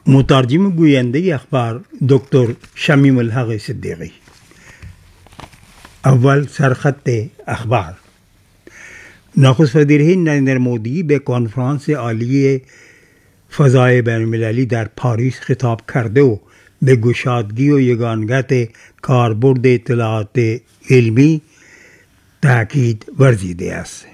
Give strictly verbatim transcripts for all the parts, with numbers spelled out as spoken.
مترجم گوینده اخبار دکتر شمیم الحق صدیقی. اول سرخط اخبار. نخست وزیر هند نریندر مودی به کنفرانس عالی فضای بین المللی در پاریس خطاب کرده و به گشادگی و یگانگت کاربرد اطلاعات علمی تاکید ورزیده است.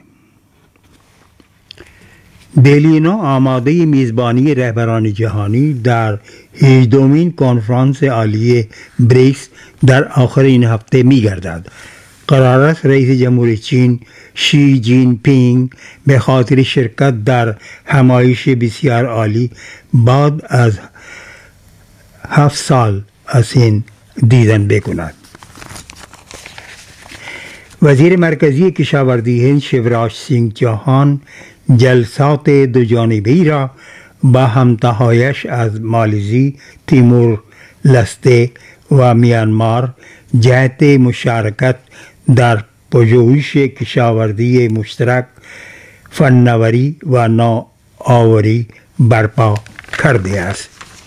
دلینا آماده میزبانی رهبران جهانی در هجدهمین کنفرانس عالی بریکس در آخر این هفته می گردد. قرار است رئیس جمهور چین شی جین پینگ به خاطر شرکت در همایش بسیار عالی بعد از هفت سال از این دیدن بکند. وزیر مرکزی کشاورزی هند شیوراج سینگ چوهان جلسات دو جانبه‌ای را با همتاهایش از مالزی، تیمور لسته و میانمار جهت مشارکت در پژوهش کشاورزی مشترک، فناوری و نوآوری برپا کرده است.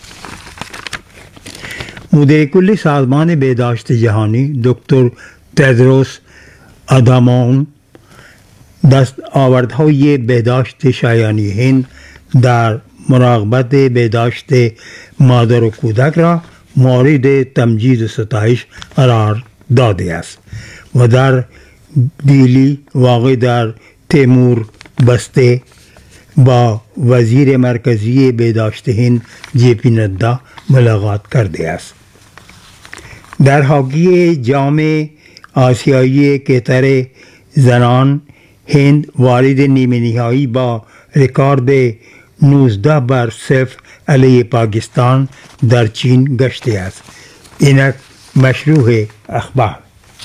مدیر کل سازمان بهداشت جهانی دکتر تدروس آدامون دستاوردهای بهداشت شایانی هند در مراقبت بهداشت مادر و کودک را مورد تمجید و ستایش قرار داده است و در دیلی واقع در تیمور بسته با وزیر مرکزی بهداشت هند جے پی نڈا ملاقات کرده است. در هاکی جام آسیایی کتر زنان هند وارد نیمه نهایی با رکورد نوزده بر صفر علیه پاکستان در چین گشته است. اینک مشروع اخبار.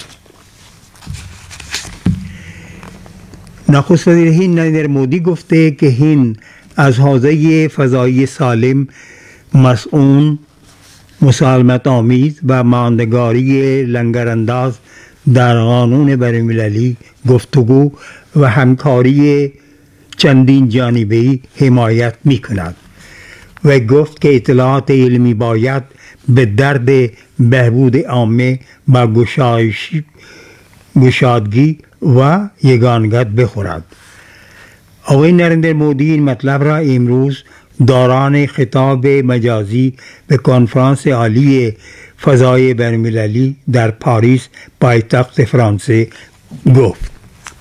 نخست وزیر هند نریندر مودی گفته که هند از حوزه فضایی سالم، مسئول، مسالمت آمیز و ماندگاری لنگرانداز در قانون بین المللی گفتگو و همکاری چندین جانبه‌ای حمایت می کند و گفت که اطلاعات علمی باید به درد بهبود عامه با گشادگی و یگانگت بخورد. آقای نریندر مودی این مطلب را امروز دوران خطاب مجازی به کنفرانس عالی فضای بین المللی در پاریس پایتخت فرانسه گفت.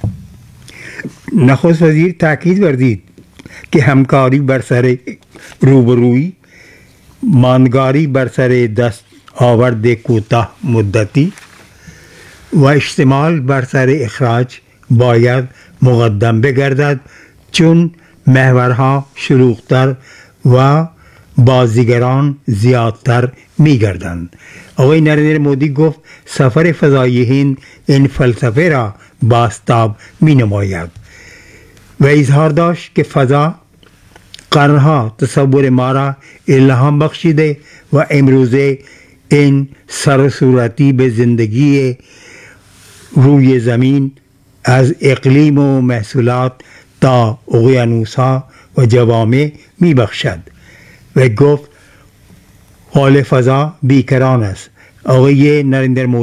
نخست وزیر تاکید ورزید که همکاری بر سر روبرویی، ماندگاری بر سر دست آورد کوتاه مدتی و اشتمال بر سر اخراج باید مقدم بگردد، چون محورها شلوغ‌تر و بازیگران زیادتر می گردند. آقای نریندر مودی گفت سفر فضایی هند این فلسفه را بازتاب می نماید و اظهار داشت که فضا قرنها تصور ما را الهام بخشیده و امروزه این سر و صورتی به زندگی روی زمین از اقلیم و محصولات تا اقیانوس‌ها و جوامع می بخشد و گفت حال فضا بیکران است. آقای نریندر مودی